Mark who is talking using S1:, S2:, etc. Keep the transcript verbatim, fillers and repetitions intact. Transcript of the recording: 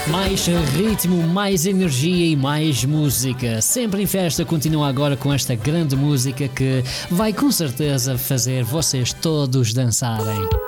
S1: Mais ritmo, mais energia e mais música. Sempre em festa continua agora com esta grande música que vai com certeza fazer vocês todos dançarem.